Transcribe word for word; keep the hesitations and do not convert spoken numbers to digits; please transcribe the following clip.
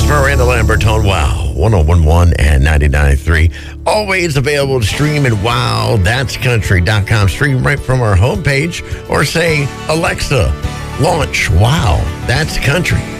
Miranda Lambert on Wow, one oh one point one and ninety-nine point three. Always available to stream at wow that's country dot com. Stream right from our homepage or say, Alexa, launch Wow, That's Country.